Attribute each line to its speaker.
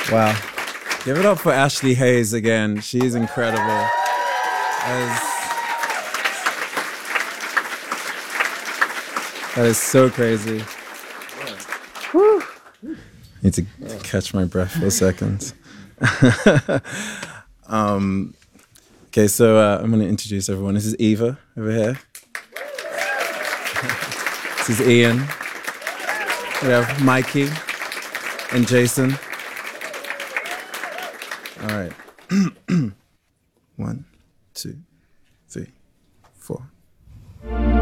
Speaker 1: Wow. Give it up for Ashley Hayes again. She's incredible. That is so crazy. Whew. Need to catch my breath for a second. Okay, so I'm going to introduce everyone. This is Eva over here. This is Ian. We have Mikey and Jason. All right. 1, 2, 3, 4.